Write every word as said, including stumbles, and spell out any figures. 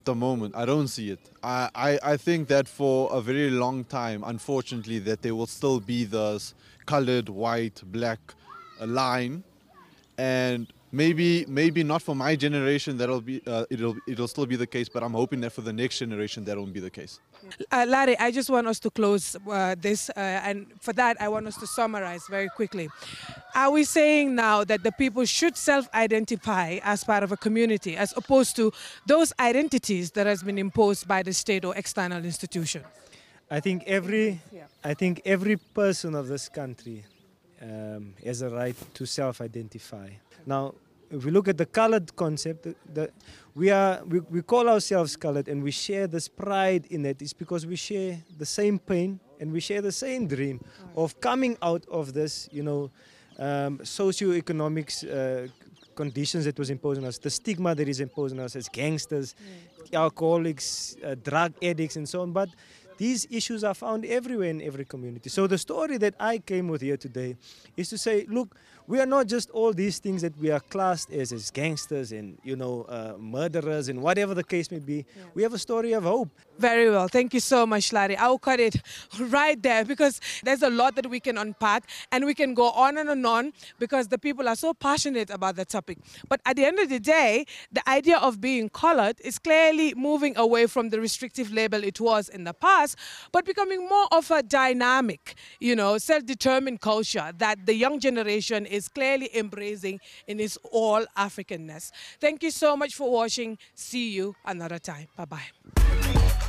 The moment, I don't see it. I, I, I think that for a very long time, unfortunately, that there will still be this colored, white, black uh, line, and maybe maybe not for my generation that'll be uh, it'll it'll still be the case, but I'm hoping that for the next generation that won't be the case. Uh, Larry, I just want us to close uh, this, uh, and for that, I want us to summarize very quickly. Are we saying now that the people should self-identify as part of a community, as opposed to those identities that has been imposed by the state or external institutions? I think every, Yeah. I think every person of this country um, has a right to self-identify. Now, if we look at the colored concept, the, the, we, are, we, we call ourselves colored and we share this pride in it. It's because we share the same pain and we share the same dream of coming out of this, you know, um, socio-economic uh, conditions that was imposed on us, the stigma that is imposed on us as gangsters, alcoholics, uh, drug addicts and so on. But these issues are found everywhere in every community. So the story that I came with here today is to say, look, we are not just all these things that we are classed as, as gangsters and, you know, uh, murderers and whatever the case may be. Yeah. We have a story of hope. Very well. Thank you so much, Larry. I'll cut it right there because there's a lot that we can unpack and we can go on and on, and on because the people are so passionate about the topic. But at the end of the day, the idea of being colored is clearly moving away from the restrictive label it was in the past, but becoming more of a dynamic, you know, self-determined culture that the young generation is clearly embracing in its all Africanness. Thank you so much for watching. See you another time. Bye-bye.